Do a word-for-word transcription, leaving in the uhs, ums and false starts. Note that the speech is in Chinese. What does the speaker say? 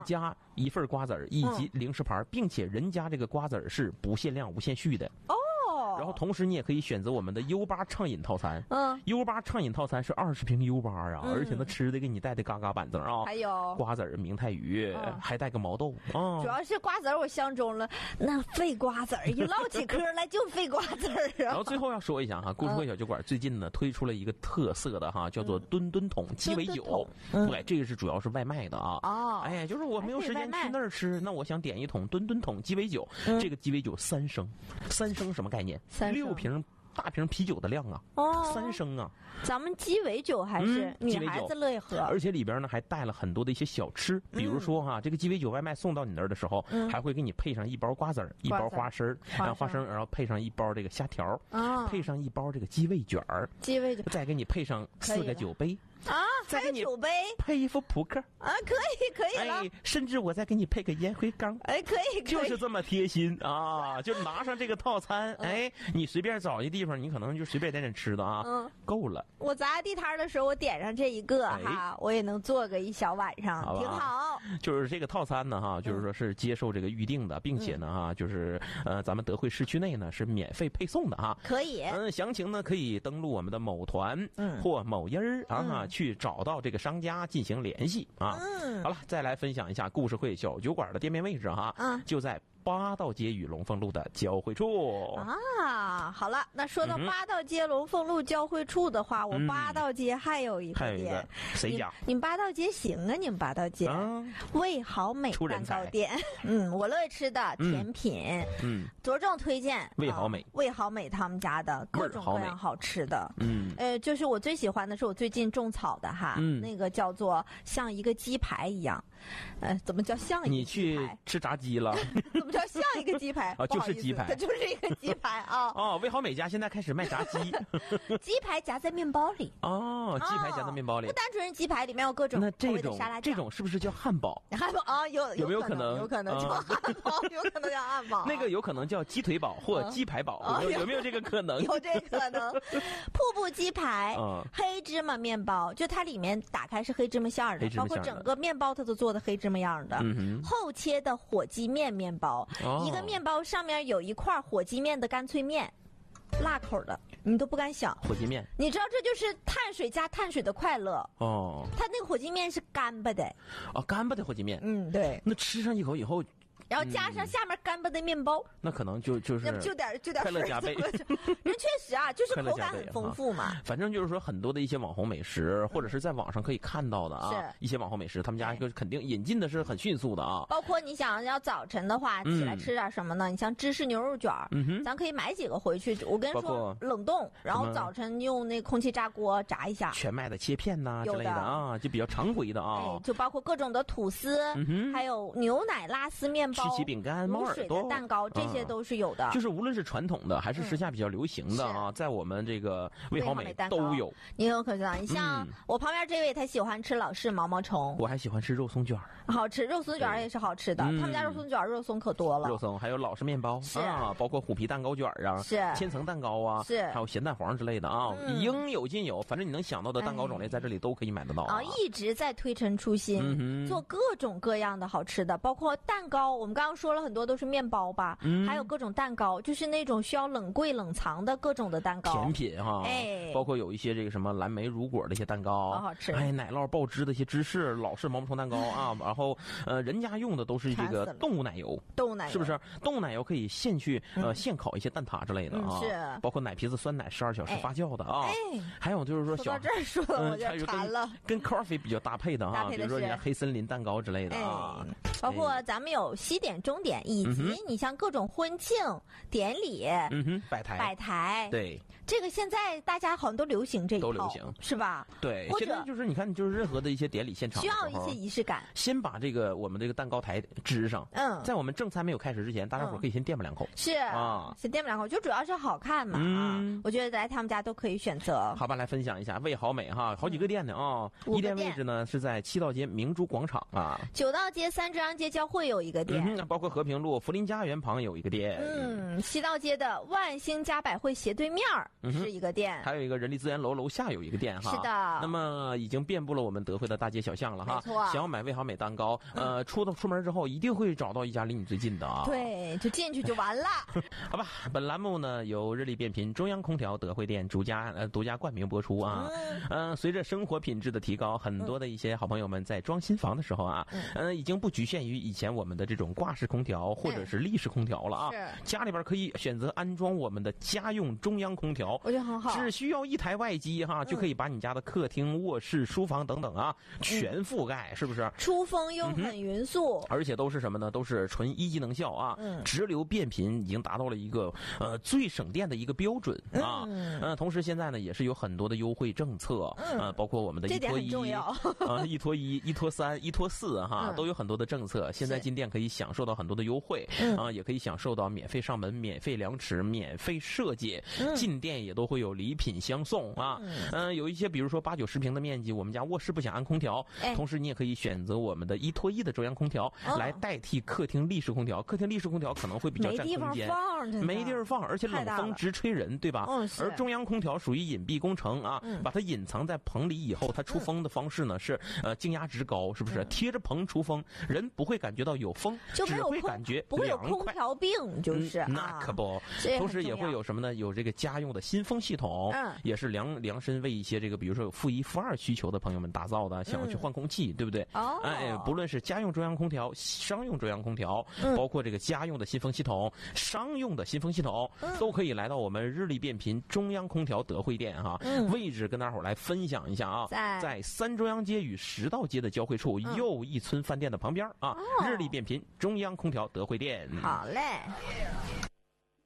加一份瓜子儿以及零食盘，并且人家这个瓜子儿是不限量、无限续的哦。 然后同时你也可以选择我们的 U 八畅饮套餐， 嗯 ，U 八畅饮套餐是二十瓶 U 八啊，而且那吃的给你带的嘎嘎板正啊， 还有瓜子儿、明太鱼，还带个毛豆啊。 主要是瓜子儿，我相中了，那费瓜子儿，一唠起嗑来就费瓜子儿啊。 然后最后要说一下哈，故事会小酒馆最近呢推出了一个特色的哈，叫做吨吨桶鸡尾酒，对，这个是主要是外卖的啊。 哦， 哎呀，就是我没有时间去那儿吃，那我想点一桶吨吨桶鸡尾酒，这个鸡尾酒三升，三升什么概念？六瓶大瓶啤酒的量啊，哦，三升啊。 咱们鸡尾酒还是女孩子乐意喝， 而且里边呢还带了很多的一些小吃，比如说哈，这个鸡尾酒外卖送到你那儿的时候，还会给你配上一包瓜子儿，一包花生，然后花生，然后配上一包这个虾条，配上一包这个鸡尾卷儿， 鸡尾卷， 再给你配上四个酒杯。 啊，还有酒杯， 配一副扑克啊，可以可以了， 哎，甚至我再给你配个烟灰缸， 哎，可以，可以就是这么贴心啊！就拿上这个套餐，嗯、哎，你随便找一地方，你可能就随便点点吃的啊，嗯，够了。 我砸地摊的时候，我点上这一个、哎、哈，我也能做个一小晚上，挺好。 就是这个套餐呢，哈，就是说是接受这个预定的，并且呢，哈，就是呃，咱们德惠市区内呢是免费配送的哈， 可以。 嗯，详情呢可以登录我们的某团，嗯，或某音儿啊。嗯去找到这个商家进行联系啊！嗯，好了，再来分享一下故事会小酒馆的店面位置哈，嗯，就在八道街与龙凤路的交汇处啊。好了，那说到八道街、龙凤路交汇处的话，嗯、我八道街还有一个店， 谁家？ 你们八道街行啊？你们八道街，啊、味好美蛋糕店，嗯，我乐意吃的甜品，嗯，着重推荐味好美，啊、 味好美他们家的各种各样好吃的，嗯，呃，就是我最喜欢的是我最近种草的哈，嗯，那个叫做像一个鸡排一样，呃，怎么叫像一个鸡排？ 你去吃炸鸡了？ 怎么叫像一个鸡排？ 啊，就是鸡排， 它就是一个鸡排啊！ 哦，味好美家现在开始卖炸鸡， 鸡排夹在面包里。 哦，鸡排夹在面包里， 不单纯是鸡排，里面有各种那这种沙拉酱。 这种是不是叫汉堡？ 汉堡啊，有有没有可能？ 有可能叫汉堡，有可能叫汉堡。 那个有可能叫鸡腿堡或鸡排堡，有有没有这个可能？ 有这可能。瀑布鸡排，黑芝麻面包，就它里面打开是黑芝麻馅儿的，包括整个面包它都做的黑芝麻样的。后切的火鸡面面包，一个面包上面有一块火鸡面的干脆面，辣口的，你都不敢想。 火鸡面， 你知道这就是碳水加碳水的快乐哦。它那个火鸡面是干巴的， 哦，干巴的火鸡面， 嗯，对。 那吃上一口以后。 然后加上下面干巴的面包， 嗯、那可能就就是就点就点快乐加倍。 人确实啊，就是口感很丰富嘛。 反正就是说很多的一些网红美食，或者是在网上可以看到的啊，一些网红美食，他们家就肯定引进的是很迅速的啊。 包括你想要早晨的话起来吃点什么呢？嗯、你像芝士牛肉卷，嗯、咱可以买几个回去。我跟你说，冷冻，然后早晨用那空气炸锅炸一下。 全麦的切片呐、啊、之类的啊，就比较常规的啊。 哎，就包括各种的吐司，嗯、还有牛奶拉丝面包、 曲奇饼干。 无水的蛋糕，这些都是有的。 就是无论是传统的还是时下比较流行的啊，在我们这个味好美都有。 你有可能，你像我旁边这位，他喜欢吃老式毛毛虫， 我还喜欢吃肉松卷， 好吃，肉松卷也是好吃的。他们家肉松卷肉松可多了， 肉松还有老式面包啊，包括虎皮蛋糕卷啊， 是千层蛋糕啊， 是还有咸蛋黄之类的啊，应有尽有。反正你能想到的蛋糕种类在这里都可以买得到啊。一直在推陈出新，做各种各样的好吃的，包括蛋糕。我们刚刚说了很多。都是面包吧，嗯、还有各种蛋糕，就是那种需要冷柜冷藏的各种的蛋糕， 甜品哈，哎，包括有一些这个什么蓝莓乳果的一些蛋糕， 好好吃， 哎，奶酪爆汁的一些芝士老式毛毛虫蛋糕啊，然后呃，人家用的都是这个动物奶油， 动物奶油是不是？动物奶油可以现去呃现烤一些蛋挞之类的啊， 嗯、是， 包括奶皮子酸奶十二小时发酵的啊，哎，还有就是说小说到这儿说了我就馋了， 跟 coffee 比较搭配的啊，比如说人家黑森林蛋糕之类的啊。 包括咱们有西点、中点，以及你像各种婚庆典礼， 嗯哼，摆台， 摆台， 对， 这个现在大家好像都流行这一套， 都流行是吧？ 对，现在就是你看，就是任何的一些典礼现场需要一些仪式感， 先把这个我们这个蛋糕台支上，嗯，在我们正餐没有开始之前，大家伙可以先垫吧两口， 是啊，先垫吧两口，就主要是好看嘛啊，我觉得来他们家都可以选择。 好吧，来分享一下味好美哈，好几个店呢啊，一店位置呢是在七道街明珠广场啊， 九道街三张央街交汇有一个店， 嗯，包括和平路福林家园旁有一个店， 嗯，西道街的万兴家百汇斜对面是一个店， 嗯、还有一个人力资源楼楼下有一个店哈。 是的。 那么已经遍布了我们德惠的大街小巷了哈。 没错。 想要买味好美蛋糕，呃，出到出门之后一定会找到一家离你最近的啊。 对，就进去就完了。 好吧，本栏目呢由日立变频中央空调德惠店独家呃独家冠名播出啊。嗯、呃，随着生活品质的提高，很多的一些好朋友们在装新房的时候啊，嗯、呃，已经不局限于以前我们的这种挂式空调或者是立式空调了啊。 是。 家里边可以选择安装我们的家用中央空调， 我觉得很好， 只需要一台外机哈，嗯、就可以把你家的客厅、卧室、书房等等啊全覆盖，是不是？ 出风又很匀速， 嗯、而且都是什么呢？都是纯一级能效啊，嗯、直流变频已经达到了一个呃最省电的一个标准啊。嗯、呃，同时现在呢也是有很多的优惠政策，嗯、呃，包括我们的一拖一啊、呃，一拖一、一拖三、一拖四哈，嗯、都有很多的政策。现在进店可以享受到很多的优惠啊、嗯呃，也可以享受到免费上门、免费量尺、免费设计，嗯、进店也都会有礼品相送啊。嗯、呃，有一些比如说八九十平的面积，我们家卧室不想安空调，哎、同时你也可以选择我们的一拖一的中央空调、哦、来代替客厅立式空调。客厅立式空调可能会比较占空间，没地方放，而且冷风直吹人，对吧？ 嗯、 而中央空调属于隐蔽工程啊，嗯、把它隐藏在棚里以后，它出风的方式呢、嗯、是呃静压值高，是不是？嗯、贴着棚出风，人不会感觉到有风， 就没有只会感觉不会有空调病，就是、 嗯、那可不。同时也会有什么呢？有这个家用的新风系统，嗯、也是量量身为一些这个比如说有负一、负二需求的朋友们打造的，想要去换空气，嗯、对不对？ 哦， 哎，不论是家用中央空调、商用中央空调，嗯、包括这个家用的新风系统、商用的新风系统，嗯、都可以来到我们日立变频中央空调德惠店哈。嗯、位置跟大伙儿来分享一下啊，在在三中央街与十道街的交汇处，嗯、又一村饭店的旁边啊，哦、日立变频中央空调德惠店。 好嘞。